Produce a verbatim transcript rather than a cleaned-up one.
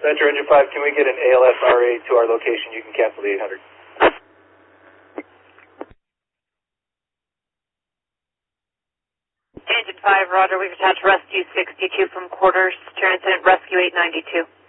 Venture Engine five, can we get an A L S R A to our location? You can cancel the eight hundred. Engine five, Roger. We've attached Rescue sixty-two from quarters. Transit Rescue eight ninety-two.